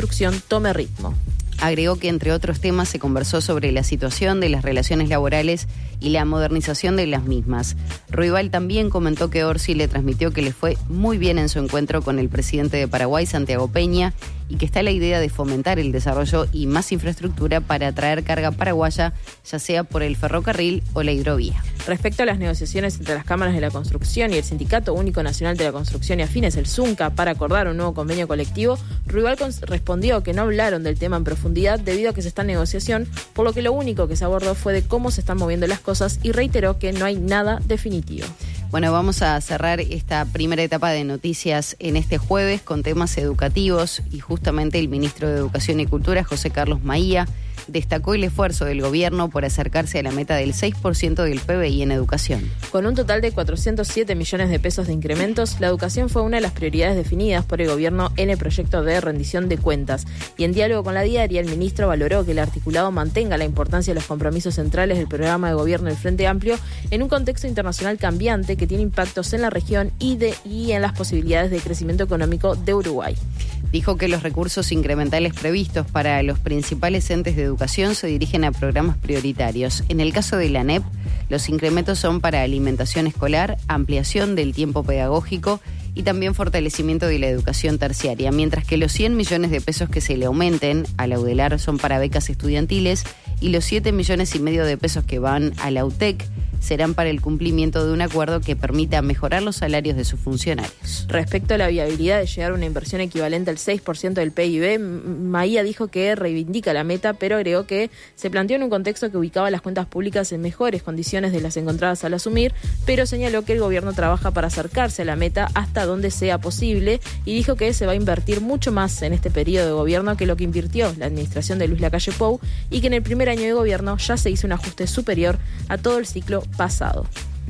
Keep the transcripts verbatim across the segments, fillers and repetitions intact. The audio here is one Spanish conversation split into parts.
construcción tome ritmo. Agregó que, entre otros temas, se conversó sobre la situación de las relaciones laborales y la modernización de las mismas. Ruibal también comentó que Orsi le transmitió que le fue muy bien en su encuentro con el presidente de Paraguay, Santiago Peña, y que está la idea de fomentar el desarrollo y más infraestructura para atraer carga paraguaya, ya sea por el ferrocarril o la hidrovía. Respecto a las negociaciones entre las cámaras de la construcción y el Sindicato Único Nacional de la Construcción y Afines, el SUNCA, para acordar un nuevo convenio colectivo, Ruibal respondió que no hablaron del tema en profundidad debido a que se está en negociación, por lo que lo único que se abordó fue de cómo se están moviendo las cosas y reiteró que no hay nada definitivo. Bueno, vamos a cerrar esta primera etapa de noticias en este jueves con temas educativos y justamente el ministro de Educación y Cultura, José Carlos Maía, destacó el esfuerzo del gobierno por acercarse a la meta del seis por ciento del P B I en educación. Con un total de cuatrocientos siete millones de pesos de incrementos, la educación fue una de las prioridades definidas por el gobierno en el proyecto de rendición de cuentas. Y en diálogo con la diaria, el ministro valoró que el articulado mantenga la importancia de los compromisos centrales del programa de gobierno del Frente Amplio en un contexto internacional cambiante que tiene impactos en la región y, de, y en las posibilidades de crecimiento económico de Uruguay. Dijo que los recursos incrementales previstos para los principales entes de educación se dirigen a programas prioritarios. En el caso de la A N E P, los incrementos son para alimentación escolar, ampliación del tiempo pedagógico y también fortalecimiento de la educación terciaria, mientras que los cien millones de pesos que se le aumenten a la UDELAR son para becas estudiantiles y los siete millones y medio de pesos que van a la U T E C serán para el cumplimiento de un acuerdo que permita mejorar los salarios de sus funcionarios. Respecto a la viabilidad de llegar a una inversión equivalente al seis por ciento del P I B, Maía dijo que reivindica la meta, pero agregó que se planteó en un contexto que ubicaba las cuentas públicas en mejores condiciones de las encontradas al asumir, pero señaló que el gobierno trabaja para acercarse a la meta hasta donde sea posible y dijo que se va a invertir mucho más en este periodo de gobierno que lo que invirtió la administración de Luis Lacalle Pou y que en el primer año de gobierno ya se hizo un ajuste superior a todo el ciclo pasado.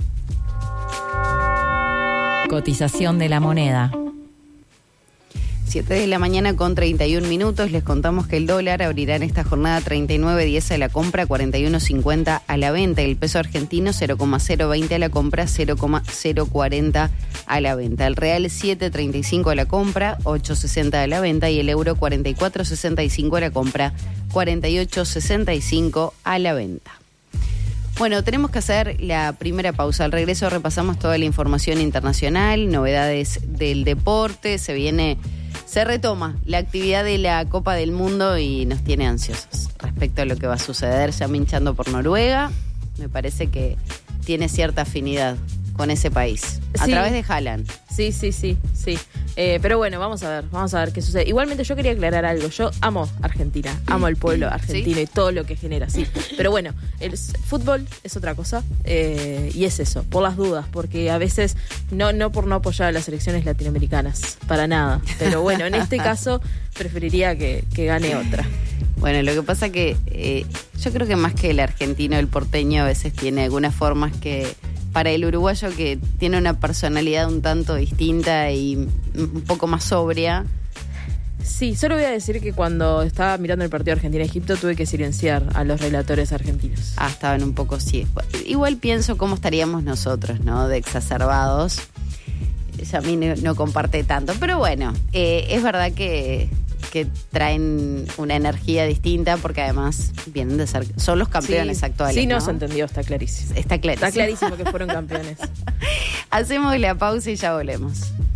Cotización de la moneda. siete de la mañana con treinta y un minutos. Les contamos que el dólar abrirá en esta jornada treinta y nueve diez a la compra, cuarenta y uno cincuenta a la venta. El peso argentino cero coma cero veinte a la compra, cero coma cero cuarenta a la venta. El real siete treinta y cinco a la compra, ocho sesenta a la venta. Y el euro cuarenta y cuatro sesenta y cinco a la compra, cuarenta y ocho sesenta y cinco a la venta. Bueno, tenemos que hacer la primera pausa. Al regreso repasamos toda la información internacional, novedades del deporte, se viene, se retoma la actividad de la Copa del Mundo y nos tiene ansiosos respecto a lo que va a suceder. Ya me hinchando por Noruega, me parece que tiene cierta afinidad con ese país, a sí. través de Haaland. Sí, sí, sí, sí. Eh, pero bueno, vamos a ver, vamos a ver qué sucede. Igualmente yo quería aclarar algo. Yo amo Argentina, amo al pueblo argentino, ¿sí? Y todo lo que genera, sí. Pero bueno, el fútbol es otra cosa eh, y es eso, por las dudas, porque a veces no, no por no apoyar a las selecciones latinoamericanas, para nada. Pero bueno, en este caso preferiría que, que gane otra. Bueno, lo que pasa que eh, yo creo que más que el argentino, el porteño a veces tiene algunas formas que para el uruguayo que tiene una personalidad un tanto distinta y un poco más sobria. Sí, solo voy a decir que cuando estaba mirando el partido Argentina-Egipto tuve que silenciar a los relatores argentinos. Ah, estaban un poco, sí. Igual pienso cómo estaríamos nosotros, ¿no? De exacerbados. Ella a mí no, no comparte tanto, pero bueno, eh, es verdad que... que traen una energía distinta porque además vienen de ser, son los campeones sí, actuales. Sí, no, ¿no? se entendió, está clarísimo. Está clarísimo. Está clarísimo que fueron campeones. Hacemos la pausa y ya volvemos.